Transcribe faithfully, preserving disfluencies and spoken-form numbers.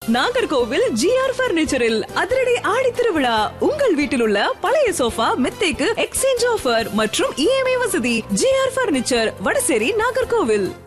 Nagercoil GR பர்னிச்சரில் அதிரடி ஆடி திருவிழா. உங்கள் வீட்டில் உள்ள பழைய சோஃபா மெத்தைக்கு எக்ஸ்சேஞ்ச் ஆஃபர் மற்றும் இஎம்ஐ வசதி. GR furniture, Vadasery, Nagercoil.